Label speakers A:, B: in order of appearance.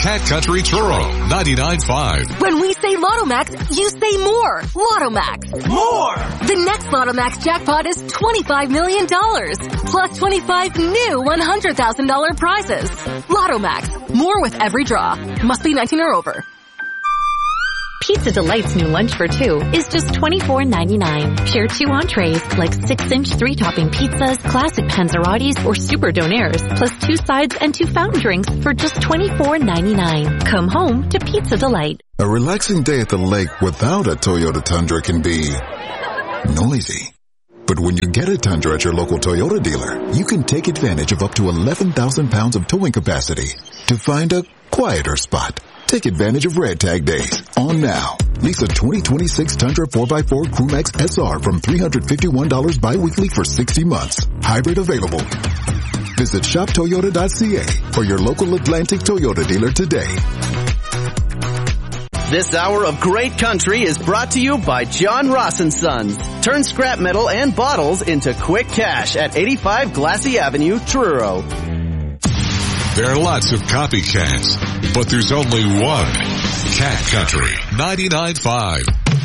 A: Cat Country Truro 99.5.
B: When we say Lotto Max, you say more. Lotto Max.
C: More!
B: The next Lotto Max jackpot is $25 million. Plus 25 new $100,000 prizes. Lotto Max. More with every draw. Must be 19 or over.
D: Pizza Delight's new lunch for two is just $24.99. Share 2 entrees like 6-inch 3-topping pizzas, classic panzerottis, or super donaires, plus 2 sides and 2 fountain drinks for just $24.99. Come home to Pizza Delight.
E: A relaxing day at the lake without a Toyota Tundra can be noisy. But when you get a Tundra at your local Toyota dealer, you can take advantage of up to 11,000 pounds of towing capacity to find a quieter spot. Take advantage of Red Tag Days. On now. Lease a 2026 Tundra 4x4 Crewmax SR from $351 bi-weekly for 60 months. Hybrid available. Visit shoptoyota.ca or your local Atlantic Toyota dealer today.
C: This hour of Great Country is brought to you by John Ross & Sons. Turn scrap metal and bottles into quick cash at 85 Glassy Avenue, Truro.
A: There are lots of copycats, but there's only one. Cat Country 99.5.